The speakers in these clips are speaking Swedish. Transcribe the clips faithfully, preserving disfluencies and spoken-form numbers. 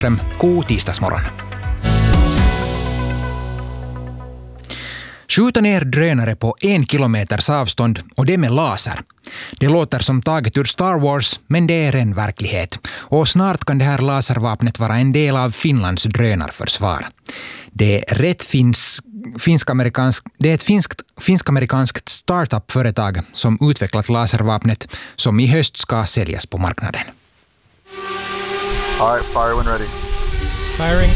God tisdagsmorgon. Skjuta ner drönare på en kilometers avstånd och det med laser. Det låter som taget ur Star Wars, men det är en verklighet. Och snart kan det här laservapnet vara en del av Finlands drönarförsvar. Det är, rätt finsk, finsk-amerikansk, det är ett finskt, finsk-amerikanskt startup-företag som utvecklat laservapnet som i höst ska säljas på marknaden. All right, fire when ready. Firing.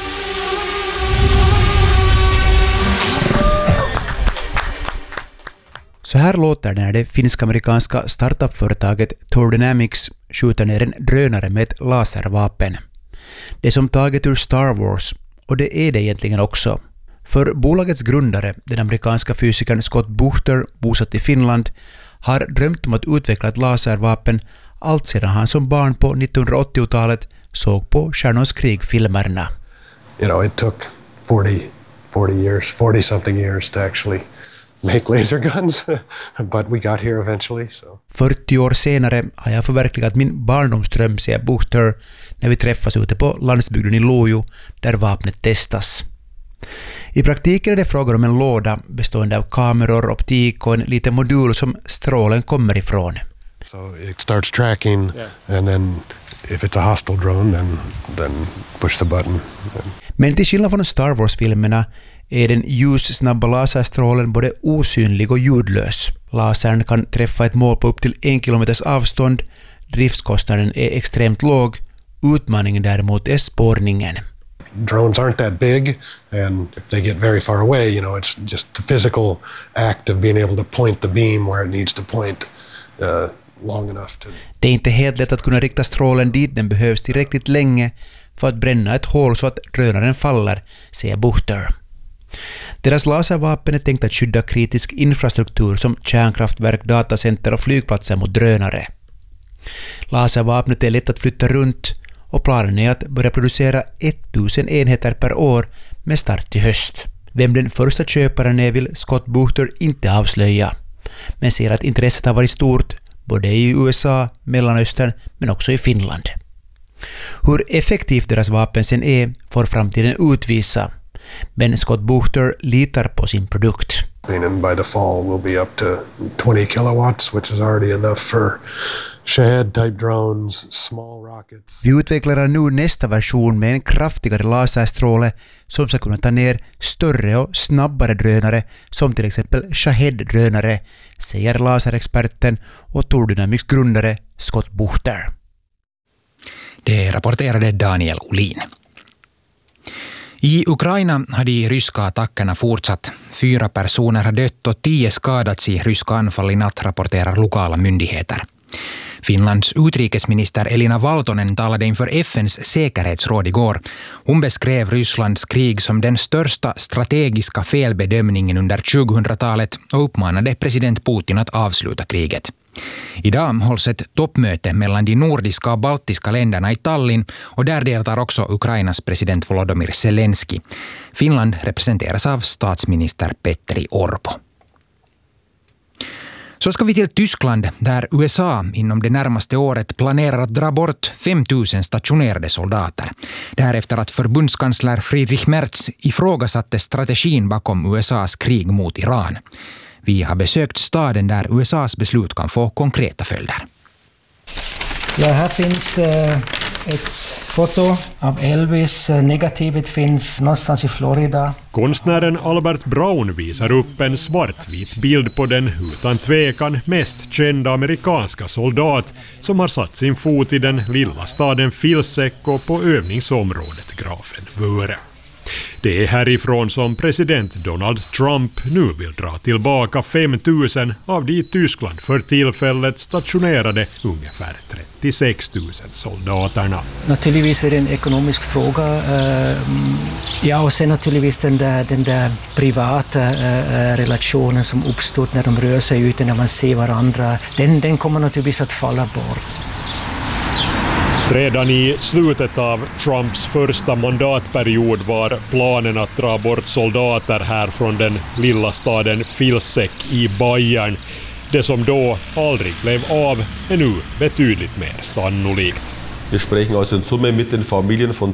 Så här låter det när det finsk-amerikanska startup-företaget Thor Dynamics skjuter ner en drönare med ett laservapen. Det är som taget ur Star Wars, och det är det egentligen också. För bolagets grundare, den amerikanska fysikern Scott Buchter, bosatt i Finland, har drömt om att utveckla ett laservapen allt sedan han som barn på nittonhundraåttiotalet såg på Stjärnornas krig-filmerna. You know, it took forty, forty years, forty something years to actually make laser guns, but we got here eventually. So. fyrtio år senare har jag förverkligat min barndomsdröm, säger Buchter, när vi träffas ute på landsbygden i Lojo där vapnet testas. I praktiken är det frågan om en låda bestående av kameror, optik och en liten modul som strålen kommer ifrån. So it starts tracking, yeah. And then if it's a hostile drone, then, then push the button. Men till skillnad från Star Wars-filmerna är den ljussnabba laserstrålen både osynlig och ljudlös. Lasern kan träffa ett mål på upp till en kilometers avstånd. Driftskostnaden är extremt låg. Utmaningen däremot är spårningen. Drones aren't that big, and if they get very far away, you know, it's just the physical act of being able to point the beam where it needs to point uh, long enough to... Det är inte helt lätt att kunna rikta strålen dit den behövs tillräckligt länge för att bränna ett hål så att drönaren faller, säger Buchter. Deras laservapen är tänkt att skydda kritisk infrastruktur som kärnkraftverk, datacenter och flygplatser mot drönare. Laservapnet är lätt att flytta runt och planen är att börja producera tusen enheter per år med start i höst. Vem den första köparen är vill Scott Buchter inte avslöja, men ser att intresset har varit stort både i U S A, Mellanöstern men också i Finland. Hur effektivt deras vapen sen är får framtiden utvisa. Men Scott Buchter litar på sin produkt. And by the fall we'll be up to twenty kilowatts, which is already enough for Shahed type drones, small rockets. Vi utvecklar nu nästa version med en kraftigare laserstråle som ska kunna ta ner större och snabbare drönare som till exempel Shahed-drönare, säger laserexperten och Thor Dynamics grundare Scott Buchter. Det rapporterade Daniel Olin. I Ukraina har de ryska attackerna fortsatt. Fyra personer har dött och tio skadats i ryska anfall i natt, rapporterar lokala myndigheter. Finlands utrikesminister Elina Valtonen talade inför F N:s säkerhetsråd igår. Hon beskrev Rysslands krig som den största strategiska felbedömningen under tjugohundratalet och uppmanade president Putin att avsluta kriget. Idag hålls ett toppmöte mellan de nordiska och baltiska länderna i Tallinn och där deltar också Ukrainas president Volodymyr Zelensky. Finland representeras av statsminister Petteri Orpo. Så ska vi till Tyskland där U S A inom det närmaste året planerar att dra bort fem tusen stationerade soldater. Det här efter att förbundskansler Friedrich Merz ifrågasatte strategin bakom U S A:s krig mot Iran. Vi har besökt staden där U S A:s beslut kan få konkreta följder. Ja, här finns eh, ett foto av Elvis. Negativet finns någonstans i Florida. Konstnären Albert Brown visar upp en svartvit bild på den utan tvekan mest kända amerikanska soldat som har satt sin fot i den lilla staden Vilseco på övningsområdet Grafenwöhre. Det är härifrån som president Donald Trump nu vill dra tillbaka fem tusen av de i Tyskland för tillfället stationerade ungefär trettiosex tusen soldaterna. Naturligtvis är det en ekonomisk fråga. Ja, och sen naturligtvis den där, den där privata relationen som uppstår när de rör sig ute, när man ser varandra. Den, den kommer naturligtvis att falla bort. Redan i slutet av Trumps första mandatperiod var planen att dra bort soldater här från den lilla staden Vilseck i Bayern. Det som då aldrig blev av är nu betydligt mer sannolikt. Wir sprechen also in Summe mit den Familien von